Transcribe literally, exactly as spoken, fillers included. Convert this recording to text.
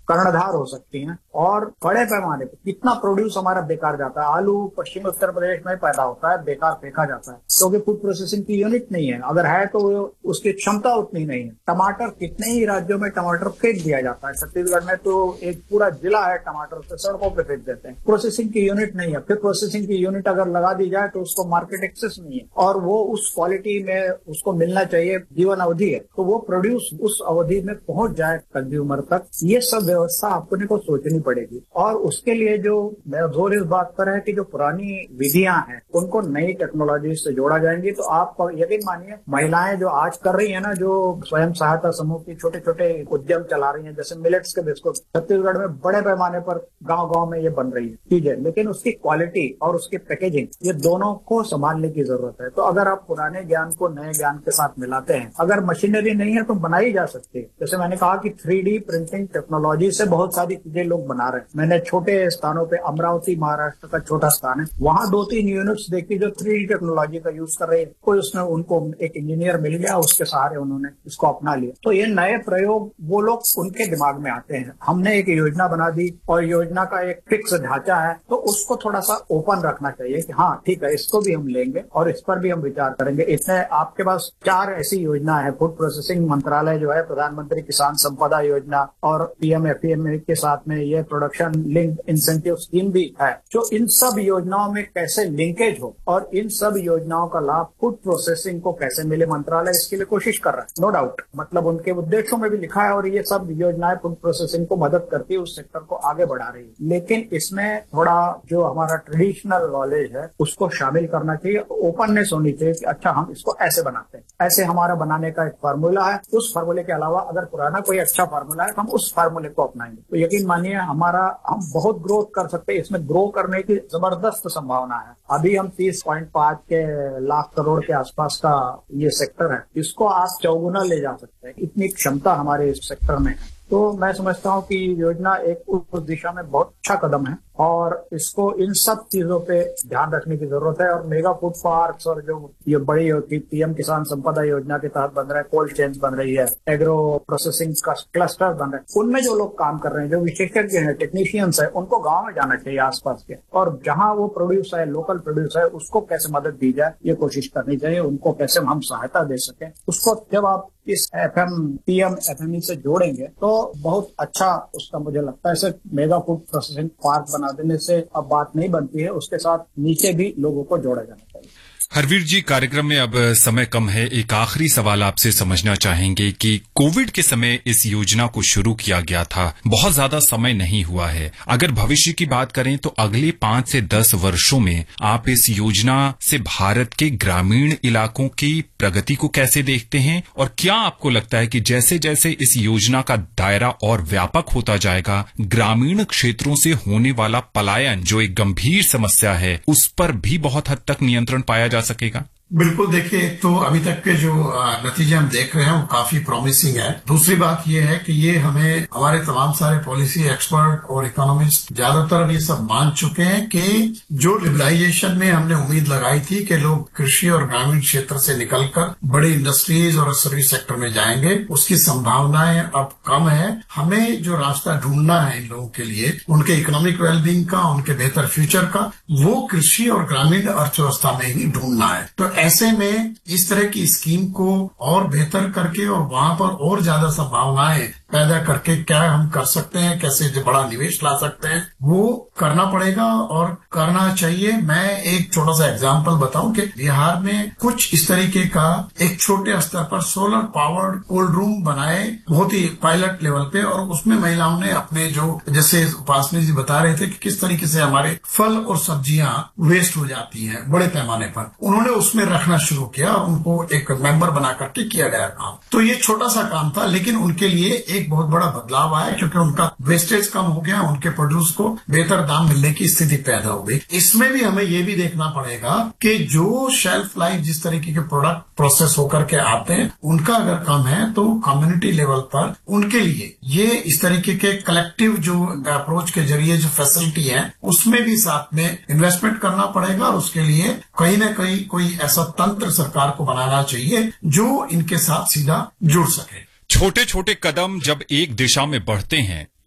कर्णधार हो सकती हैं और बड़े पैमाने पर कितना प्रोड्यूस हमारा बेकार जाता है। आलू पश्चिम उत्तर प्रदेश में पैदा होता है, बेकार फेंका जाता है क्योंकि फूड प्रोसेसिंग की यूनिट नहीं है, अगर है तो उसकी क्षमता उतनी नहीं है। टमाटर कितने ही राज्यों में टमाटर फेंक दिया जाता है, छत्तीसगढ़ में तो एक पूरा जिला है टमाटर से सड़कों पे फेंक देते हैं। प्रोसेसिंग की यूनिट नहीं है, फिर प्रोसेसिंग की यूनिट अगर लगा दी जाए तो उसको मार्केट एक्सेस नहीं है और वो उस क्वालिटी में उसको मिलना चाहिए, जीवन अवधि है तो वो प्रोड्यूस उस अवधि में पहुंच जाए कंज्यूमर तक। ये सब व्यवस्था अपने को सोचनी पड़ेगी और उसके लिए जो मेरा जोर इस बात पर है कि जो पुरानी विधियां हैं उनको नई टेक्नोलॉजी से जोड़ा जाएंगी तो आप यकीन मानिए महिलाएं जो आज कर रही है ना, जो स्वयं सहायता समूह की छोटे छोटे उद्यम चला रही हैं, जैसे मिलेट्स के बिस्कुट छत्तीसगढ़ में बड़े पैमाने पर गांव गांव में ये बन रही है चीजें, लेकिन उसकी क्वालिटी और उसकी पैकेजिंग ये दोनों को संभालने की जरूरत है। तो अगर आप पुराने ज्ञान को नए ज्ञान के साथ मिलाते हैं, अगर मशीनरी नहीं है तो बनाई जा सकती है। जैसे मैंने कहा कि थ्री डी प्रिंटिंग टेक्नोलॉजी से बहुत सारी चीजें लोग बना रहे हैं। मैंने छोटे स्थानों पे, अमरावती महाराष्ट्र का छोटा स्थान है, वहां दो तीन यूनिट्स देखी जो थ्री डी टेक्नोलॉजी का यूज कर रहे हैं। कोई उसमें उनको एक इंजीनियर मिल गया, उसके सहारे उन्होंने इसको अपना लिया। तो ये नए प्रयोग वो लोग उनके दिमाग में आते हैं। हमने एक योजना बना दी और योजना का एक फिक्स ढांचा है तो उसको थोड़ा सा ओपन रखना चाहिए कि हाँ ठीक है, इसको भी हम लेंगे और इस पर भी हम विचार करेंगे। इसमें आपके पास चार ऐसी योजना है, फूड प्रोसेसिंग मंत्रालय जो है, प्रधानमंत्री किसान संपदा योजना और पीएम एफपीएमए के साथ में ये प्रोडक्शन लिंक इंसेंटिव स्कीम भी है। जो इन सब योजनाओं में कैसे लिंकेज हो और इन सब योजनाओं का लाभ फूड प्रोसेसिंग को कैसे मिले, मंत्रालय इसके लिए कोशिश कर रहा है, नो डाउट। मतलब उनके उद्देश्यों में भी लिखा है और ये सब योजनाएं फूड प्रोसेसिंग को मदद करती है, उस सेक्टर को आगे बढ़ा रही है। लेकिन इसमें थोड़ा जो हमारा ट्रेडिशनल नॉलेज है उसको शामिल करना चाहिए, ओपननेस होनी चाहिए कि अच्छा हम इसको ऐसे बनाते हैं, ऐसे हमारा बनाने का एक फार्मूला है। उस फार्मूले के अलावा अगर पुराना कोई अच्छा फार्मूला है तो हम उस फार्मूले को अपनाएंगे तो यकीन मानिए हमारा हम बहुत ग्रोथ कर सकते हैं। इसमें ग्रो करने की जबरदस्त संभावना है। अभी हम तीस पॉइंट पांच के लाख करोड़ के आसपास का ये सेक्टर है, इसको आप चौगुना ले जा सकते हैं, इतनी क्षमता हमारे इस सेक्टर में है। तो मैं समझता हूँ कि योजना एक उस दिशा में बहुत अच्छा कदम है और इसको इन सब चीजों पे ध्यान रखने की जरूरत है। और मेगा फूड पार्क्स और जो ये बड़ी होती पीएम किसान संपदा योजना के तहत बन रहा है, कोल्ड चेन्स बन रही है, एग्रो प्रोसेसिंग का क्लस्टर बन रहे हैं, उनमें जो लोग काम कर रहे हैं, जो विशेषज्ञ हैं, टेक्नीशियंस है, उनको गाँव में जाना चाहिए आसपास के, और जहाँ वो प्रोड्यूस है, लोकल प्रोड्यूस है, उसको कैसे मदद दी जाए ये कोशिश करनी चाहिए। उनको कैसे हम सहायता दे सकें, उसको जब आप इस एफएम पीएम एफएमई से जोड़ेंगे तो बहुत अच्छा उसका मुझे लगता है। सिर्फ मेगा फूड प्रोसेसिंग पार्क बना देने से अब बात नहीं बनती है, उसके साथ नीचे भी लोगों को जोड़ा जाना चाहिए। हरवीर जी, कार्यक्रम में अब समय कम है, एक आखिरी सवाल आपसे समझना चाहेंगे कि कोविड के समय इस योजना को शुरू किया गया था, बहुत ज्यादा समय नहीं हुआ है। अगर भविष्य की बात करें तो अगले पांच से दस वर्षों में आप इस योजना से भारत के ग्रामीण इलाकों की प्रगति को कैसे देखते हैं और क्या आपको लगता है कि जैसे जैसे इस योजना का दायरा और व्यापक होता जाएगा, ग्रामीण क्षेत्रों से होने वाला पलायन जो एक गंभीर समस्या है उस पर भी बहुत हद तक नियंत्रण पाया जा सकेगा? बिल्कुल, देखिए, एक तो अभी तक के जो नतीजे हम देख रहे हैं वो काफी प्रॉमिसिंग है। दूसरी बात ये है कि ये हमें हमारे तमाम सारे पॉलिसी एक्सपर्ट और इकोनॉमिस्ट ज्यादातर ये सब मान चुके हैं कि जो लिबरलाइजेशन में हमने उम्मीद लगाई थी कि लोग कृषि और ग्रामीण क्षेत्र से निकलकर बड़ी इंडस्ट्रीज और सर्विस सेक्टर में जाएंगे, उसकी संभावनाएं अब कम है। हमें जो रास्ता ढूंढना है इन लोगों के लिए, उनके इकोनॉमिक वेलबींग का, उनके बेहतर फ्यूचर का, वो कृषि और ग्रामीण अर्थव्यवस्था में ही ढूंढना है। तो ऐसे में इस तरह की स्कीम को और बेहतर करके और वहां पर और ज्यादा संभावनाएं पैदा करके क्या हम कर सकते हैं, कैसे बड़ा निवेश ला सकते हैं, वो करना पड़ेगा और करना चाहिए। मैं एक छोटा सा एग्जांपल बताऊं कि बिहार में कुछ इस तरीके का एक छोटे स्तर पर सोलर पावर्ड कोल्ड रूम बनाए, बहुत ही पायलट लेवल पे, और उसमें महिलाओं ने अपने जो, जैसे उपासनी जी बता रहे थे कि किस तरीके से हमारे फल और सब्जियां वेस्ट हो जाती हैं बड़े पैमाने पर, उन्होंने उसमें रखना शुरू किया और उनको एक मेंबर बना करके किया गया काम। तो ये छोटा सा काम था, लेकिन उनके लिए एक बहुत बड़ा बदलाव आया क्योंकि उनका वेस्टेज कम हो गया, उनके प्रोड्यूस को बेहतर दाम मिलने की स्थिति पैदा हो गई। इसमें भी हमें ये भी देखना पड़ेगा कि जो शेल्फ लाइफ जिस तरीके के प्रोडक्ट प्रोसेस होकर के आते हैं उनका अगर कम है तो कम्युनिटी लेवल पर उनके लिए ये इस तरीके के कलेक्टिव जो अप्रोच के जरिए जो फैसिलिटी है उसमें भी साथ में इन्वेस्टमेंट करना पड़ेगा और उसके लिए कहीं न कहीं कोई ऐसा तंत्र सरकार को बनाना चाहिए जो इनके साथ सीधा जुड़ सके। छोटे छोटे कदम जब एक दिशा में बढ़ते हैं